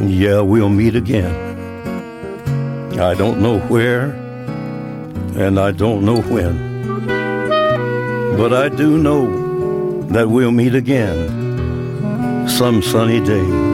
Yeah, we'll meet again. I don't know where, and I don't know when, but I do know that we'll meet again some sunny day.